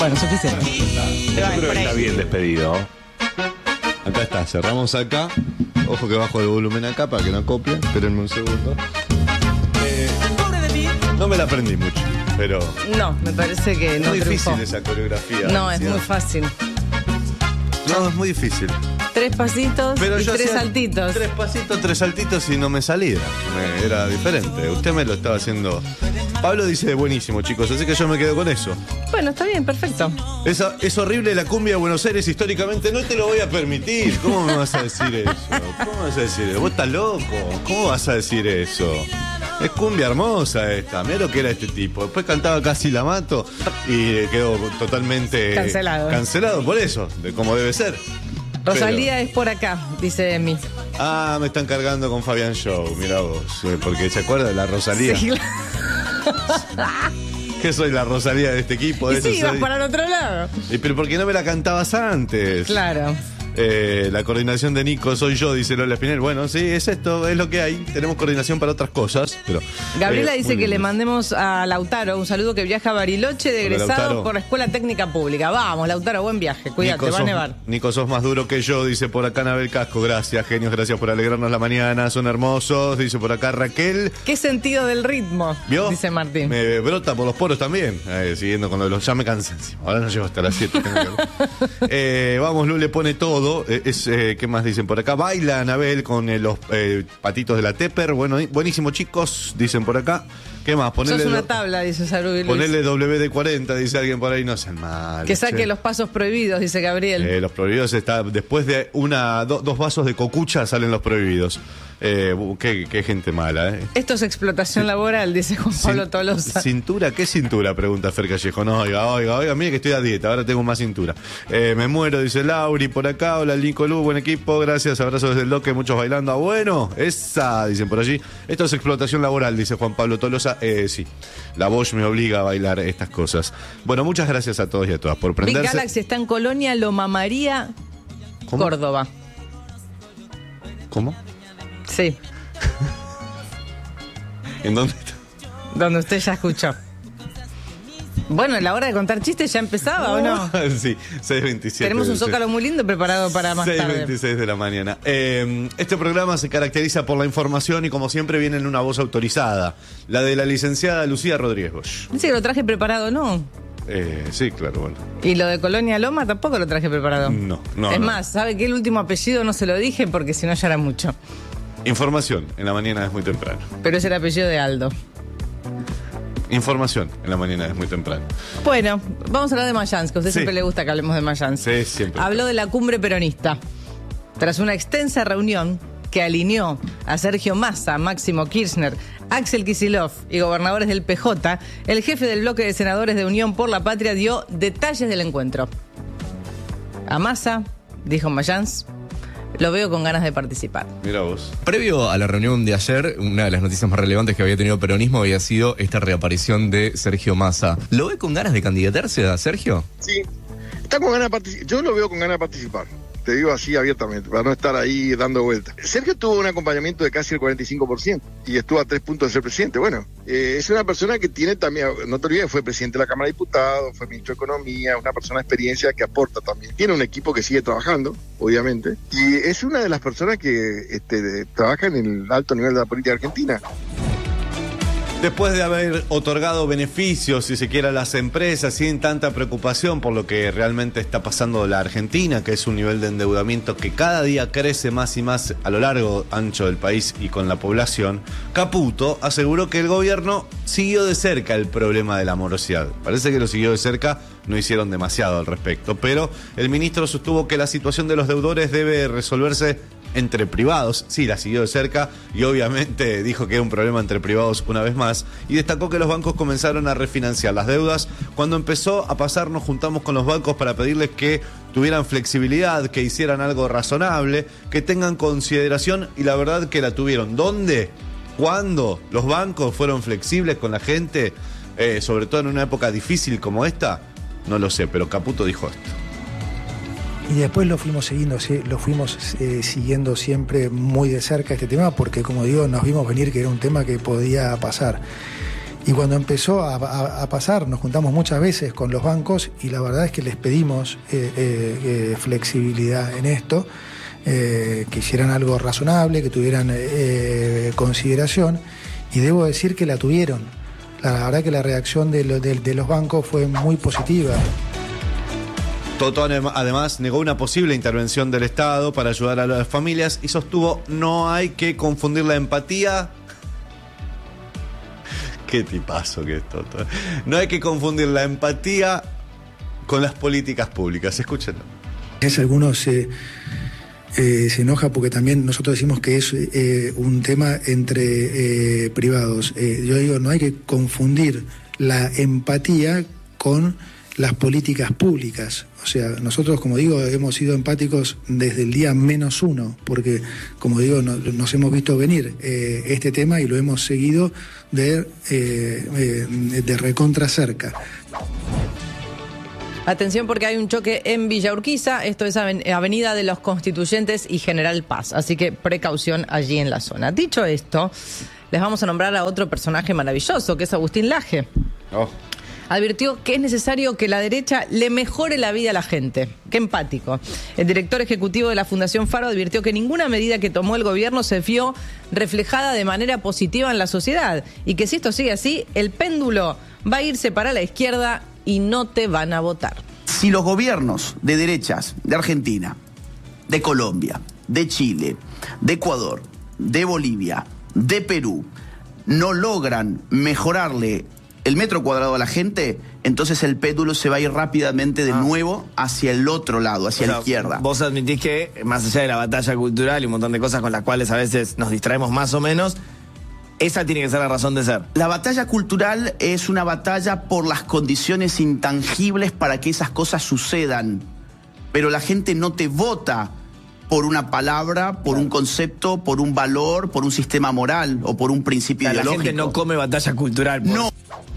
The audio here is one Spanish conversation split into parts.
Bueno, suficiente. Yo creo que está bien despedido. Acá está, cerramos acá. Ojo que bajo el volumen acá para que no copie. Espérenme un segundo. No me la aprendí mucho, pero... No, me parece que no es muy triunfó. difícil esa coreografía. No, es muy fácil. No, es muy difícil. 3 pasitos Pero y yo 3 hacía saltitos. 3 pasitos, 3 saltitos y no me salía. Era diferente. Usted me lo estaba haciendo. Pablo dice buenísimo, chicos, así que yo me quedo con eso. Bueno, está bien, perfecto. Es horrible la cumbia de Buenos Aires históricamente, no te lo voy a permitir. ¿Cómo me vas a decir eso? ¿Cómo me vas a decir eso? Vos estás loco. ¿Cómo vas a decir eso? Es cumbia hermosa esta. Mirá lo que era este tipo. Después cantaba Casi la mato y quedó totalmente cancelado por eso, de como debe ser. Rosalía es por acá, dice Emi. Ah, me están cargando con Fabián Show, mira vos. Porque se acuerda de la Rosalía. Sí, ¿Qué soy la Rosalía de este equipo? Y sí, ibas para el otro lado. Pero ¿por qué no me la cantabas antes? Claro. La coordinación de Nico soy yo, dice Lola Espinel. Bueno, sí, es esto, es lo que hay. Tenemos coordinación para otras cosas, pero... Gabriela dice que le mandemos a Lautaro un saludo, que viaja a Bariloche de egresado por la Escuela Técnica Pública. Vamos, Lautaro, buen viaje. Cuídate, Nico, va a nevar. Nico, sos más duro que yo, dice por acá Anabel Casco. Gracias, genios, gracias por alegrarnos la mañana. Son hermosos, dice por acá Raquel. ¿Qué sentido del ritmo? ¿Vio? Dice Martín. Me brota por los poros también. Siguiendo con lo de los... Ya me cansé. Ahora no llego hasta las 7. Vamos, Lu le pone todo. ¿Qué más dicen por acá? Baila Anabel con los patitos de la Tepper. Bueno, buenísimo, chicos, dicen por acá. ¿Qué más? Sos una tabla, dice Sarubi Luis. Ponerle WD-40, dice alguien por ahí, no sean malos. Que saque los pasos prohibidos, dice Gabriel. Los prohibidos está después de dos vasos de cocucha salen los prohibidos. Qué gente mala, ¿eh? Esto es explotación laboral, dice Juan Pablo Tolosa. ¿Cintura? ¿Qué cintura? Pregunta Fer Callejo. No, oiga, mire que estoy a dieta, ahora tengo más cintura. Me muero, dice Lauri por acá. Hola, Nicolú, buen equipo, gracias, abrazos desde el doque, muchos bailando. Bueno, esa, dicen por allí. Esto es explotación laboral, dice Juan Pablo Tolosa. Sí, la Bosch me obliga a bailar estas cosas. Bueno, muchas gracias a todos y a todas por prenderse. Big Galaxy está en Colonia Loma María, ¿Cómo? Córdoba. ¿Cómo? Sí. ¿En dónde está? Donde usted ya escuchó. Bueno, la hora de contar chistes ya empezaba, ¿o no? Sí, 6:27. Tenemos un zócalo muy lindo preparado para más tarde. 6:26 de la mañana. Este programa se caracteriza por la información y como siempre viene en una voz autorizada. La de la licenciada Lucía Rodríguez Bosch. Dice que lo traje preparado, ¿no? Sí, claro, bueno. ¿Y lo de Colonia Loma tampoco lo traje preparado? No. Es más, ¿sabe qué? El último apellido no se lo dije porque si no ya era mucho. Información en la mañana es muy temprano. Pero es el apellido de Aldo. Información en la mañana es muy temprano. Bueno, vamos a hablar de Mayans, que a usted siempre le gusta que hablemos de Mayans. Sí, siempre. Habló de la cumbre peronista. Tras una extensa reunión que alineó a Sergio Massa, Máximo Kirchner, Axel Kicillof y gobernadores del PJ, el jefe del bloque de senadores de Unión por la Patria dio detalles del encuentro. A Massa, dijo Mayans, lo veo con ganas de participar. Mira vos. Previo a la reunión de ayer, una de las noticias más relevantes que había tenido el peronismo había sido esta reaparición de Sergio Massa. ¿Lo ve con ganas de candidatarse a Sergio? Sí, está con ganas de participar. Yo lo veo con ganas de participar. Te digo así abiertamente, para no estar ahí dando vueltas. Sergio tuvo un acompañamiento de casi el 45% y estuvo a 3 puntos de ser presidente. Bueno, es una persona que tiene también, no te olvides, fue presidente de la Cámara de Diputados, fue ministro de Economía, una persona de experiencia que aporta también. Tiene un equipo que sigue trabajando, obviamente, y es una de las personas que trabaja en el alto nivel de la política argentina. Después de haber otorgado beneficios, si se quiere, a las empresas sin tanta preocupación por lo que realmente está pasando en la Argentina, que es un nivel de endeudamiento que cada día crece más y más a lo largo, ancho del país y con la población, Caputo aseguró que el gobierno siguió de cerca el problema de la morosidad. Parece que lo siguió de cerca, no hicieron demasiado al respecto, pero el ministro sostuvo que la situación de los deudores debe resolverse entre privados. Sí, la siguió de cerca y obviamente dijo que era un problema entre privados una vez más y destacó que los bancos comenzaron a refinanciar las deudas. Cuando empezó a pasar, nos juntamos con los bancos para pedirles que tuvieran flexibilidad, que hicieran algo razonable, que tengan consideración y la verdad que la tuvieron. ¿Dónde? ¿Cuándo? ¿Los bancos fueron flexibles con la gente? Sobre todo en una época difícil como esta, no lo sé, pero Caputo dijo esto. Y después lo fuimos siguiendo siempre muy de cerca este tema porque, como digo, nos vimos venir que era un tema que podía pasar. Y cuando empezó a pasar, nos juntamos muchas veces con los bancos y la verdad es que les pedimos flexibilidad en esto, que hicieran algo razonable, que tuvieran consideración, y debo decir que la tuvieron. La verdad que la reacción de los bancos fue muy positiva. Toto además negó una posible intervención del Estado para ayudar a las familias y sostuvo: no hay que confundir la empatía. Qué tipazo que es Toto. No hay que confundir la empatía con las políticas públicas. Escúchenlo. Algunos se enoja porque también nosotros decimos que es un tema entre privados. Yo digo, no hay que confundir la empatía con las políticas públicas. O sea, nosotros, como digo, hemos sido empáticos desde el día -1, porque, como digo, nos hemos visto venir este tema y lo hemos seguido de recontra cerca. Atención porque hay un choque en Villa Urquiza, esto es Avenida de los Constituyentes y General Paz, así que precaución allí en la zona. Dicho esto, les vamos a nombrar a otro personaje maravilloso, que es Agustín Laje. Oh. Advirtió que es necesario que la derecha le mejore la vida a la gente. Qué empático. El director ejecutivo de la Fundación Faro advirtió que ninguna medida que tomó el gobierno se vio reflejada de manera positiva en la sociedad y que si esto sigue así, el péndulo va a irse para la izquierda y no te van a votar. Si los gobiernos de derechas de Argentina, de Colombia, de Chile, de Ecuador, de Bolivia, de Perú, no logran mejorarle el metro cuadrado a la gente, entonces el péndulo se va a ir rápidamente de nuevo hacia el otro lado, hacia la izquierda. Vos admitís que, más allá de la batalla cultural y un montón de cosas con las cuales a veces nos distraemos más o menos, esa tiene que ser la razón de ser. La batalla cultural es una batalla por las condiciones intangibles para que esas cosas sucedan. Pero la gente no te vota por una palabra, por un concepto, por un valor, por un sistema moral o por un principio ideológico. La gente no come batalla cultural. No.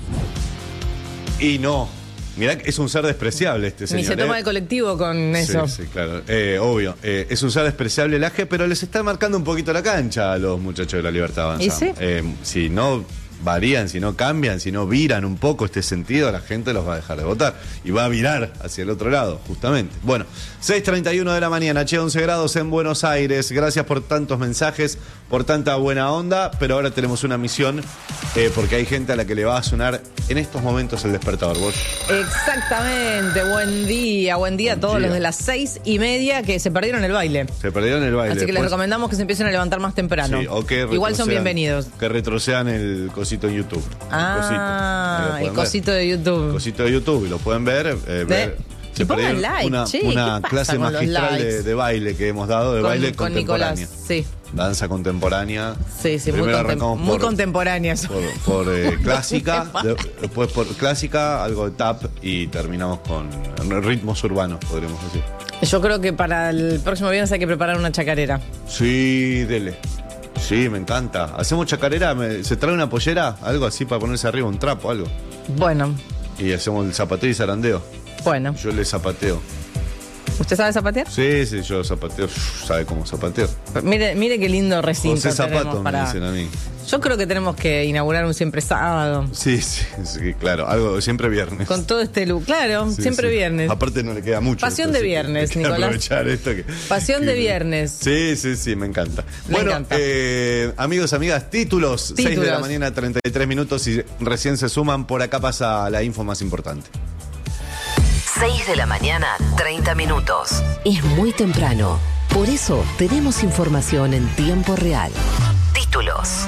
Y no. Mirá, es un ser despreciable este señor. Ni se toma el colectivo con eso. Sí, claro. Obvio. Es un ser despreciable el Laje, pero les está marcando un poquito la cancha a los muchachos de la Libertad Avanza. ¿Y sí? Si no varían, si no cambian, si no viran un poco este sentido, la gente los va a dejar de votar. Y va a virar hacia el otro lado, justamente. Bueno, 6:31 de la mañana, 11 grados en Buenos Aires. Gracias por tantos mensajes, por tanta buena onda. Pero ahora tenemos una misión, porque hay gente a la que le va a sonar en estos momentos el despertador. ¿Vos? Exactamente, buen día a todos los de las 6:30 que se perdieron el baile. Se perdieron el baile. Así que les recomendamos que se empiecen a levantar más temprano. Sí, o que igual son bienvenidos. Que retrocedan el cosito en YouTube. El cosito de YouTube. El cosito de YouTube, y lo pueden ver. Y pongan like, una clase magistral de baile que hemos dado, de baile con contemporáneo. Nicolás, sí. Danza contemporánea. Sí, muy contemporánea. Por clásica, después por clásica, algo de tap y terminamos con ritmos urbanos, podríamos decir. Yo creo que para el próximo viernes hay que preparar una chacarera. Sí, dele. Sí, me encanta. ¿Hacemos chacarera? ¿Se trae una pollera? Algo así para ponerse arriba, un trapo, algo. Bueno. Y hacemos el zapateo y zarandeo. Bueno. Yo le zapateo. ¿Usted sabe zapatear? Sí, yo zapateo. ¿Sabe cómo zapateo? Mire qué lindo recinto José Zapato para... me dicen a mí. Yo creo que tenemos que inaugurar un Siempre Sábado. Sí, claro. Algo siempre viernes. Con todo este look. Claro, sí, siempre viernes. Aparte no le queda mucho. Pasión de viernes, Nicolás. Aprovechar esto Pasión de viernes. Sí, me encanta. Amigos, amigas, títulos. 6 de la mañana, 33 minutos. Y recién se suman, por acá pasa la info más importante. 6 de la mañana, 30 minutos. Es muy temprano. Por eso tenemos información en tiempo real. Títulos.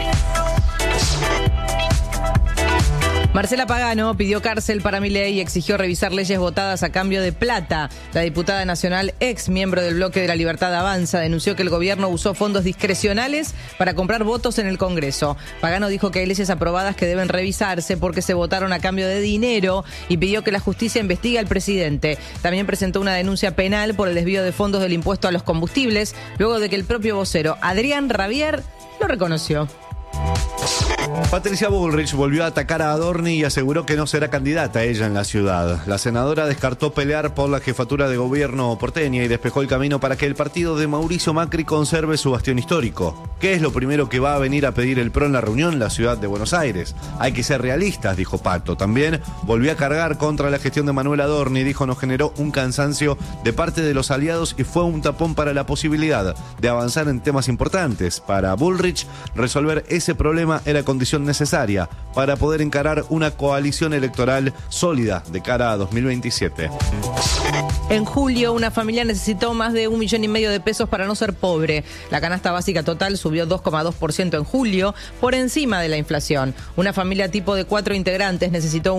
Marcela Pagano pidió cárcel para Milei y exigió revisar leyes votadas a cambio de plata. La diputada nacional, ex miembro del bloque de la Libertad Avanza, denunció que el gobierno usó fondos discrecionales para comprar votos en el Congreso. Pagano dijo que hay leyes aprobadas que deben revisarse porque se votaron a cambio de dinero y pidió que la justicia investigue al presidente. También presentó una denuncia penal por el desvío de fondos del impuesto a los combustibles, luego de que el propio vocero, Adrián Rabier, lo reconoció. Patricia Bullrich volvió a atacar a Adorni y aseguró que no será candidata ella en la ciudad. La senadora descartó pelear por la jefatura de gobierno porteña y despejó el camino para que el partido de Mauricio Macri conserve su bastión histórico. ¿Qué es lo primero que va a venir a pedir el PRO en la reunión? La ciudad de Buenos Aires. Hay que ser realistas, dijo Pato. También volvió a cargar contra la gestión de Manuel Adorni. Dijo, nos generó un cansancio de parte de los aliados y fue un tapón para la posibilidad de avanzar en temas importantes. Para Bullrich, resolver ese problema era condición necesaria para poder encarar una coalición electoral sólida de cara a 2027. En julio, una familia necesitó más de 1,5 millones de pesos para no ser pobre. La canasta básica total subió 2,2% en julio, por encima de la inflación. Una familia tipo de 4 integrantes necesitó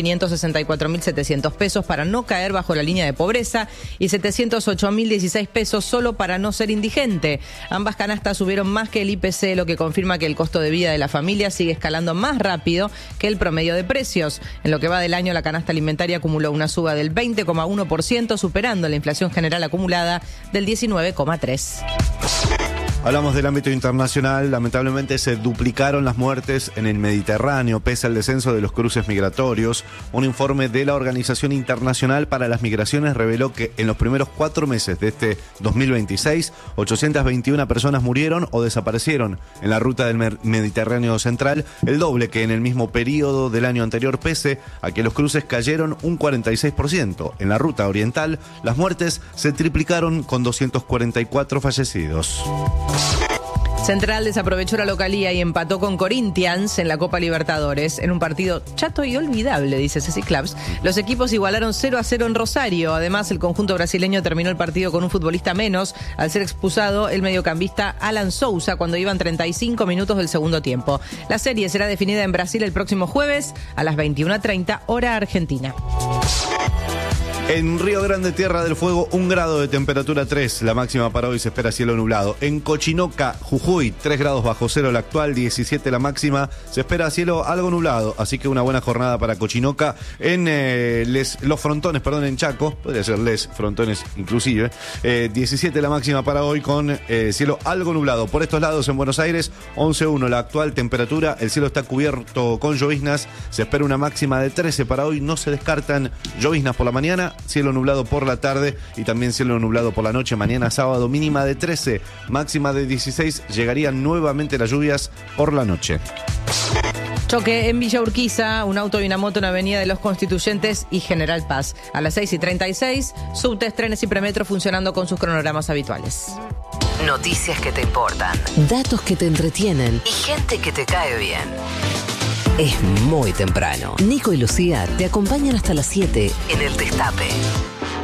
1.564.700 pesos para no caer bajo la línea de pobreza y 708.016 pesos solo para no ser indigente. Ambas canastas subieron más que el IPC, lo que confirma que el costo de vida de la familia sigue escalando más rápido que el promedio de precios. En lo que va del año, la canasta alimentaria acumuló una suba del 20,1%, superando la inflación general acumulada del 19,3%. Hablamos del ámbito internacional. Lamentablemente se duplicaron las muertes en el Mediterráneo pese al descenso de los cruces migratorios. Un informe de la Organización Internacional para las Migraciones reveló que en los primeros 4 meses de este 2026, 821 personas murieron o desaparecieron en la ruta del Mediterráneo central, el doble que en el mismo periodo del año anterior, pese a que los cruces cayeron un 46%. En la ruta oriental, las muertes se triplicaron con 244 fallecidos. Central desaprovechó la localía y empató con Corinthians en la Copa Libertadores. En un partido chato y olvidable, dice Ceci Claps. Los equipos igualaron 0-0 en Rosario. Además, el conjunto brasileño terminó el partido con un futbolista menos al ser expulsado el mediocampista Alan Sousa cuando iban 35 minutos del segundo tiempo. La serie será definida en Brasil el próximo jueves a las 21:30 hora argentina. En Río Grande, Tierra del Fuego, 1 grado de temperatura 3. La máxima para hoy se espera cielo nublado. En Cochinoca, Jujuy, 3 grados bajo cero la actual, 17 la máxima. Se espera cielo algo nublado, así que una buena jornada para Cochinoca. En Los Frontones, en Chaco, podría ser Les Frontones inclusive. 17 la máxima para hoy con cielo algo nublado. Por estos lados en Buenos Aires, 11.1 la actual temperatura. El cielo está cubierto con lloviznas. Se espera una máxima de 13 para hoy. No se descartan lloviznas por la mañana. Cielo nublado por la tarde y también cielo nublado por la noche. Mañana sábado mínima de 13, máxima de 16. Llegarían nuevamente las lluvias por la noche. Choque en Villa Urquiza, un auto y una moto en Avenida de los Constituyentes y General Paz. A las 6:36, subtes, trenes y premetro funcionando con sus cronogramas habituales. Noticias que te importan, datos que te entretienen y gente que te cae bien. Es muy temprano. Nico y Lucía te acompañan hasta las 7 en El Destape.